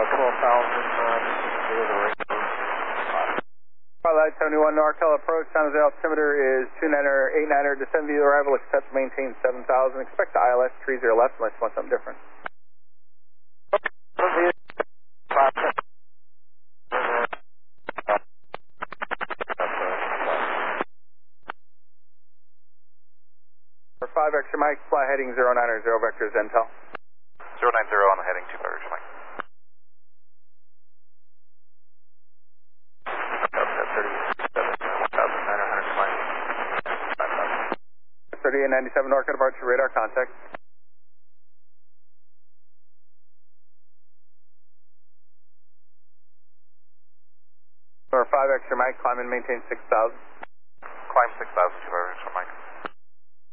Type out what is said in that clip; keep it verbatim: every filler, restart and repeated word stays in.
twelve thousand, uh, near the ring. Pilot seventy-one NorCal approach, San Jose altimeter is two niner eight niner, descend via arrival, accept maintain seven thousand, expect the I L S three zero left unless you want something different. For five extra Mike, fly heading zero niner zero vectors Intel. zero nine zero on the heading two vectors Mike. thirty-eight ninety-seven NorCal departure, radar contact. For five extra Mike, climb and maintain six thousand. Climb six thousand, two